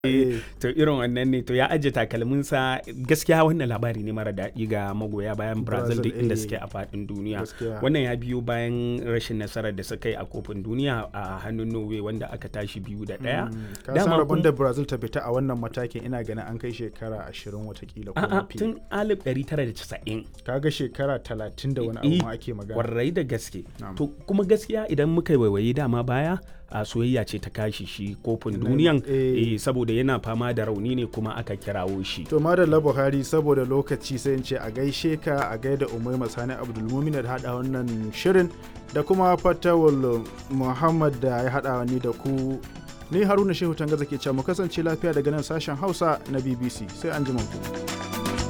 To irin wannan ne, to ya ajiye takalminsa. Gaskiya wannan labari ne mara daɗi ga magoya bayan Brazil duk inda suke a faɗin duniya. Wannan ya biyo bayan rashin nasarar da suka yi a kofin duniya a hannun Norway wanda aka tashi 2-1. Dama rabon da Brazil ta fita a wannan matakin ina ganin an kai shekara 20 watakila ko mafi. Tun 1990. Kaga shekara 30 da wani abu ma ake magana. Warrai da gaske. To kuma gaskiya idan muka waiwayi dama baya a soyayya ce ta kashi shi kofin duniyan saboda yana fama da rauni ne kuma aka kirawo shi. To madalla Buhari, saboda lokaci sai in ce a gaishe ka, a gaida Umaima Sani Abdulmumin da hada wannan shirin da kuma Fatawul Muhammad da ya hada ni da ku. Ni Haruna Shehu Tangaza ke cewa mu kasance lafiya daga nan sashen Hausa na BBC, sai an ji ku.